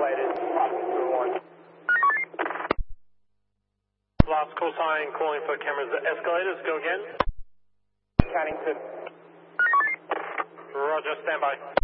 escalators, +1. Last call sign calling for cameras at escalators. Go again. Cannington. Roger, stand by.